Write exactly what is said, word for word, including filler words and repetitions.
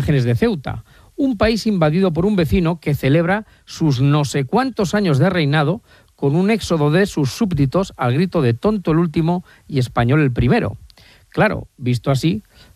imágenes de Ceuta, un país invadido por un vecino que celebra sus no sé cuántos años de reinado con un éxodo de sus súbditos al grito de tonto el último y español el primero. Claro, visto así,